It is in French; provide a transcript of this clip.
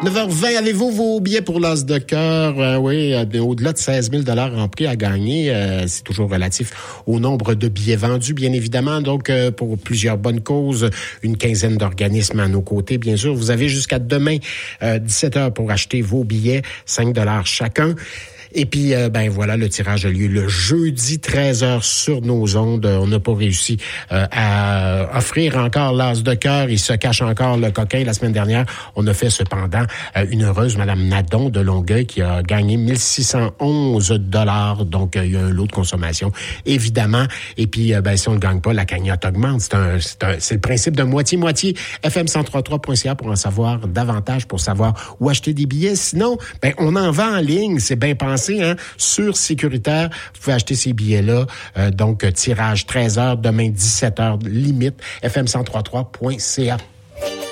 9h20, avez-vous vos billets pour l'As de cœur? Oui, au-delà de 16 000 $ en prix à gagner. C'est toujours relatif au nombre de billets vendus, bien évidemment. Donc, pour plusieurs bonnes causes, une quinzaine d'organismes à nos côtés, bien sûr. Vous avez jusqu'à demain, 17h, pour acheter vos billets, 5 $ chacun. Et puis, voilà, le tirage a lieu le jeudi 13h sur nos ondes. On n'a pas réussi à offrir encore l'As de cœur. Il se cache encore le coquin. La semaine dernière, on a fait cependant une heureuse Madame Nadon de Longueuil qui a gagné 1611 $. Donc, il y a un lot de consommation, évidemment. Et puis, si on ne gagne pas, la cagnotte augmente. C'est le principe de moitié-moitié. FM1033.ca pour en savoir davantage, pour savoir où acheter des billets. Sinon, on en vend en ligne. C'est bien pensé. Sur Sécuritaire, vous pouvez acheter ces billets-là. Donc, tirage 13h, demain 17h, limite, FM1033.ca.